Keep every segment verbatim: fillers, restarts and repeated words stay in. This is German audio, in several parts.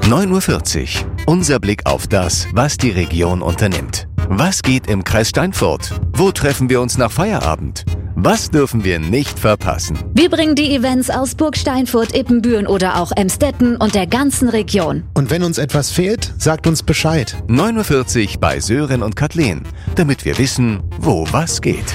neun Uhr vierzig. Unser Blick auf das, was die Region unternimmt. Was geht im Kreis Steinfurt? Wo treffen wir uns nach Feierabend? Was dürfen wir nicht verpassen? Wir bringen die Events aus Burg Steinfurt, Ippenbüren oder auch Emstetten und der ganzen Region. Und wenn uns etwas fehlt, sagt uns Bescheid. neun Uhr vierzig bei Sören und Kathleen, damit wir wissen, wo was geht.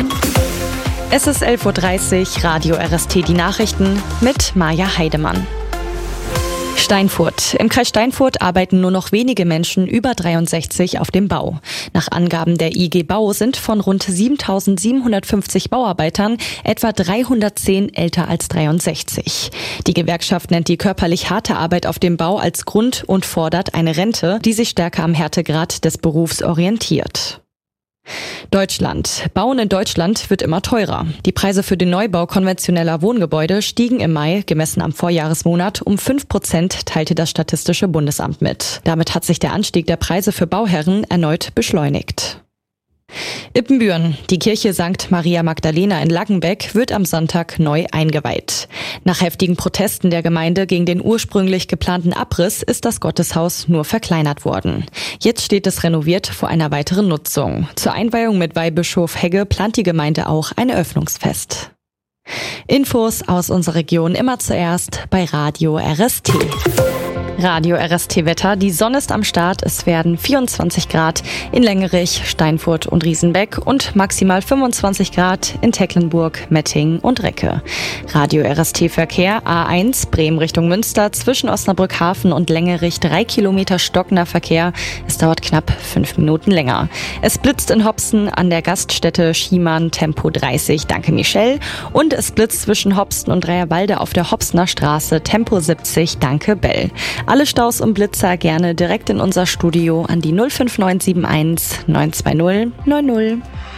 Es ist elf Uhr dreißig, Radio R S T, die Nachrichten mit Maja Heidemann. Steinfurt. Im Kreis Steinfurt arbeiten nur noch wenige Menschen über dreiundsechzig auf dem Bau. Nach Angaben der I G Bau sind von rund siebentausendsiebenhundertfünfzig Bauarbeitern etwa dreihundertzehn älter als dreiundsechzig. Die Gewerkschaft nennt die körperlich harte Arbeit auf dem Bau als Grund und fordert eine Rente, die sich stärker am Härtegrad des Berufs orientiert. Deutschland. Bauen in Deutschland wird immer teurer. Die Preise für den Neubau konventioneller Wohngebäude stiegen im Mai, gemessen am Vorjahresmonat, um fünf Prozent, teilte das Statistische Bundesamt mit. Damit hat sich der Anstieg der Preise für Bauherren erneut beschleunigt. Ippenbüren. Die Kirche Sankt Maria Magdalena in Laggenbeck wird am Sonntag neu eingeweiht. Nach heftigen Protesten der Gemeinde gegen den ursprünglich geplanten Abriss ist das Gotteshaus nur verkleinert worden. Jetzt steht es renoviert vor einer weiteren Nutzung. Zur Einweihung mit Weihbischof Hegge plant die Gemeinde auch ein Eröffnungsfest. Infos aus unserer Region immer zuerst bei Radio R S T. Radio R S T Wetter. Die Sonne ist am Start. Es werden vierundzwanzig Grad in Längerich, Steinfurt und Riesenbeck und maximal fünfundzwanzig Grad in Tecklenburg, Mettingen und Recke. Radio R S T Verkehr A eins Bremen Richtung Münster zwischen Osnabrück Hafen und Längerich drei Kilometer stockender Verkehr. Es dauert knapp fünf Minuten länger. Es blitzt in Hopsten an der Gaststätte Schiemann Tempo dreißig. Danke Michelle. Und es blitzt zwischen Hopsten und Dreierwalde auf der Hopstener Straße Tempo siebzig. Danke Bell. Alle Staus und Blitzer gerne direkt in unser Studio an die null fünf neun sieben eins neun zwei null neun null.